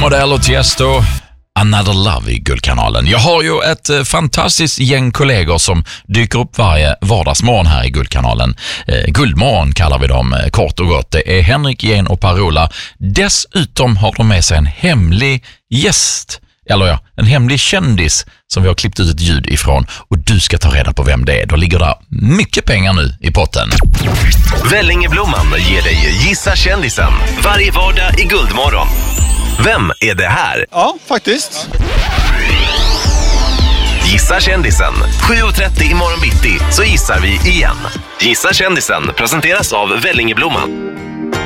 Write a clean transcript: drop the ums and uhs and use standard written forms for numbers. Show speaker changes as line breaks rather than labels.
Modell och Tiesto, Another Love i Guldkanalen. Jag har ju ett fantastiskt gäng kollegor som dyker upp varje vardagsmorgon här i Guldkanalen. Guldmorgon kallar vi dem kort och gott. Det är Henrik, Jane och Per-Ola. Dessutom har de med sig en hemlig gäst, eller ja, en hemlig kändis som vi har klippt ut ett ljud ifrån, och du ska ta reda på vem det är. Då ligger det mycket pengar nu i potten.
Vällingeblomman ger dig Gissa kändisen varje vardag i Guldmorgon. Vem är det här?
Ja, faktiskt.
Gissa kändisen. 7.30 imorgon bitti så gissar vi igen. Gissa kändisen presenteras av Vällingeblomman.